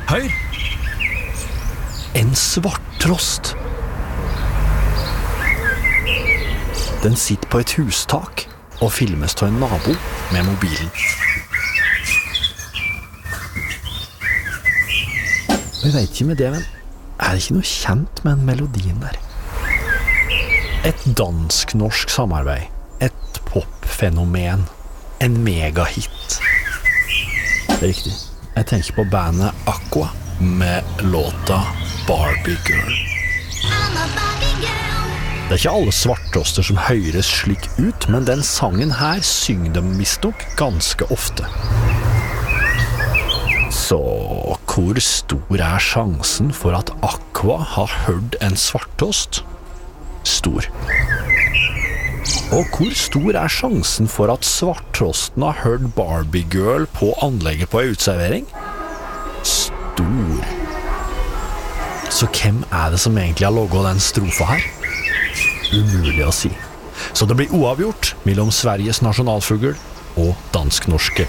Hør! En svarttrost. Den sitter på et hustak og filmes av en nabo med mobilen. Jeg vet ikke med det, men det ikke noe kjent med den melodien der? Et dansk-norsk samarbeid. Et popfenomen. En megahit. Det riktig. Jeg tenker på bandet Aqua med låta Barbie Girl. Det ikke alle svarttroster som høres slik ut, men den sangen her synger de visstnok ganske ofte. Så hvor stor sjansen for at Aqua har hørt en svarttrost? Stor. Og hvor stor sjansen for at svarttrosten har hørt Barbie Girl på anlegget på en utservering? Stor. Så hvem det som egentlig har logget den strofa her? Umulig å si. Så det blir uavgjort mellom Sveriges nasjonalfugl og dansk-norske